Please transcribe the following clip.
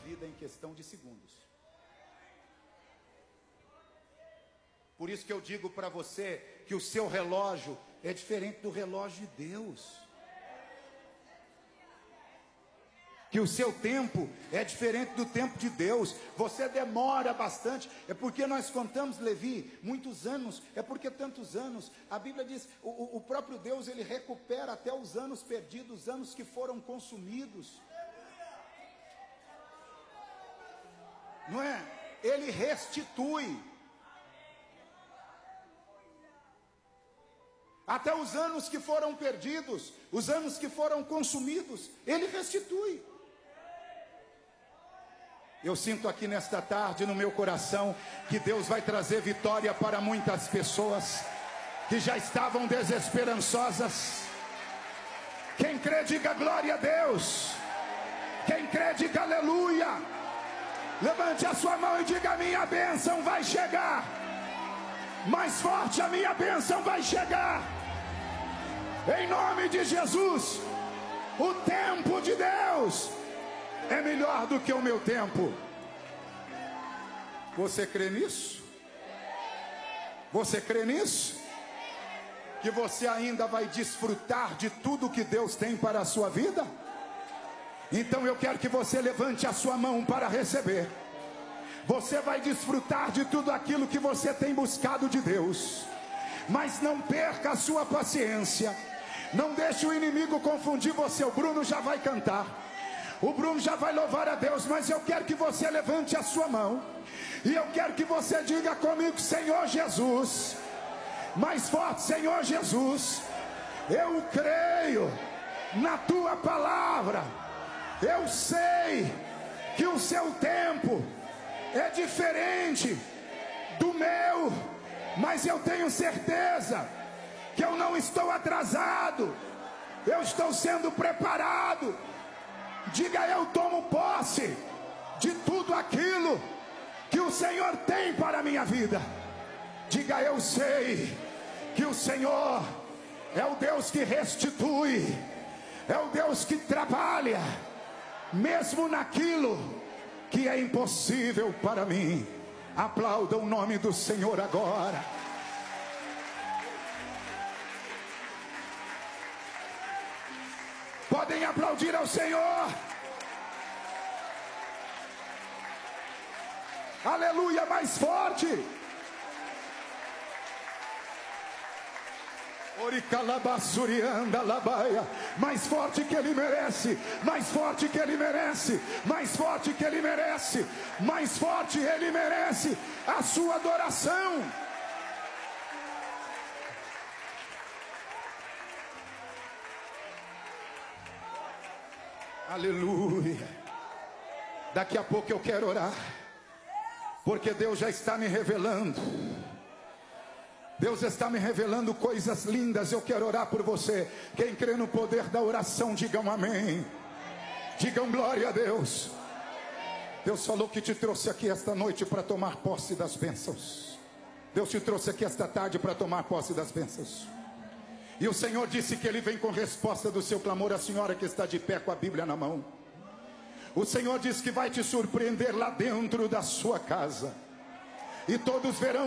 vida em questão de segundos. Por isso que eu digo para você que o seu relógio é diferente do relógio de Deus. Que o seu tempo é diferente do tempo de Deus. Você demora bastante. É porque nós contamos, Levi, muitos anos. É porque tantos anos. A Bíblia diz, o próprio Deus, ele recupera até os anos perdidos, os anos que foram consumidos. Não é? Ele restitui. Até os anos que foram perdidos, os anos que foram consumidos, ele restitui. Eu sinto aqui nesta tarde no meu coração que Deus vai trazer vitória para muitas pessoas que já estavam desesperançosas. Quem crê, diga glória a Deus. Quem crê, diga aleluia. Levante a sua mão e diga: a minha bênção vai chegar. Mais forte, a minha bênção vai chegar. Em nome de Jesus. O tempo de Deus é melhor do que o meu tempo. Você crê nisso? Você crê nisso? Que você ainda vai desfrutar de tudo que Deus tem para a sua vida? Então eu quero que você levante a sua mão para receber. Você vai desfrutar de tudo aquilo que você tem buscado de Deus. Mas não perca a sua paciência. Não deixe o inimigo confundir você. O Bruno já vai cantar. O Bruno já vai louvar a Deus. Mas eu quero que você levante a sua mão. E eu quero que você diga comigo: Senhor Jesus. Mais forte: Senhor Jesus. Eu creio na tua palavra. Eu sei que o seu tempo é diferente do meu, mas eu tenho certeza que eu não estou atrasado, eu estou sendo preparado. Diga: eu tomo posse de tudo aquilo que o Senhor tem para a minha vida. Diga: eu sei que o Senhor é o Deus que restitui, é o Deus que trabalha, mesmo naquilo que é impossível para mim. Aplauda o nome do Senhor agora. Podem aplaudir ao Senhor. Aleluia, mais forte. Mais forte que ele merece, mais forte que ele merece, mais forte que ele merece, mais forte ele merece a sua adoração. Aleluia. Daqui a pouco eu quero orar, porque Deus já está me revelando. Deus está me revelando coisas lindas. Eu quero orar por você. Quem crê no poder da oração, digam amém. Digam glória a Deus. Deus falou que te trouxe aqui esta noite para tomar posse das bênçãos. Deus te trouxe aqui esta tarde para tomar posse das bênçãos. E o Senhor disse que Ele vem com resposta do seu clamor. A senhora que está de pé com a Bíblia na mão, o Senhor disse que vai te surpreender lá dentro da sua casa. E todos verão